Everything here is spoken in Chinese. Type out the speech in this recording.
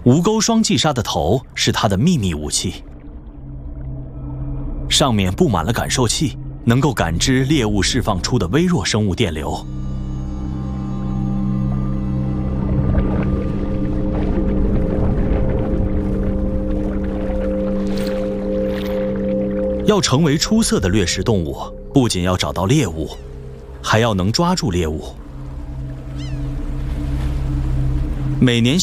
无钩双击鲨的头是它的秘密武器，上面布满了感受器，能够感知猎物释放出的微弱生物电流。要成为出色的掠食动物，不仅要找到猎物，还要能抓住猎物。每年